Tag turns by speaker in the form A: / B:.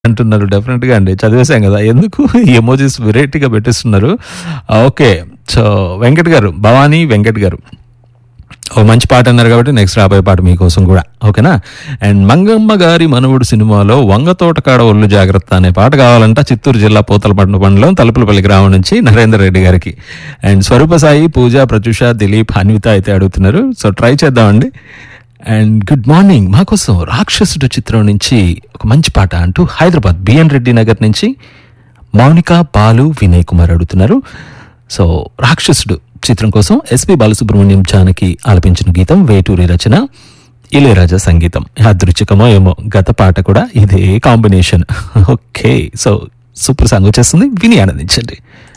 A: అంటున్నారు. డెఫినెట్‌గా అండి. చదివేశాం గదా! ఎందుకు ఈ ఎమోజిస్ వెరైటీగా పెట్టిస్తున్నారు. ఓకే. సో, వెంకట్ గారు, భవానీ వెంకట్ గారు. ఓ మంచి పాట అన్నారు కాబట్టి నెక్స్ట్ రాబోయే పాట మీకోసం కూడా. ఓకేనా? అండ్ మంగమ్మ గారి మనవుడు సినిమాలో వంగతోటకాడ ఒళ్ళు జాగ్రత్త అనే పాట కావాలంట చిత్తూరు జిల్లా పూతలపట్నం మండలం తలుపులపల్లి గ్రామం నుంచి నరేందర్ రెడ్డి గారికి. అండ్ స్వరూప సాయి, పూజ, ప్రత్యూష, దిలీప్, అన్విత అయితే అడుగుతున్నారు. సో ట్రై చేద్దామండి. అండ్ గుడ్ మార్నింగ్, మాకోసం రాక్షసుడు చిత్రం నుంచి ఒక మంచి పాట అంటూ హైదరాబాద్ బిఎన్ రెడ్డి నగర్ నుంచి మౌనిక, బాలు, వినయ్ కుమార్ అడుగుతున్నారు. సో రాక్షసుడు చిత్రం కోసం ఎస్పి బాలసుబ్రహ్మణ్యం జానకి ఆలపించిన గీతం, వేటూరి రచన, ఇళయరాజా సంగీతం. యాదృచ్ఛికమో ఏమో గత పాట కూడా ఇదే combination. Okay, so super song వచ్చేస్తుంది, విని ఆనందించండి.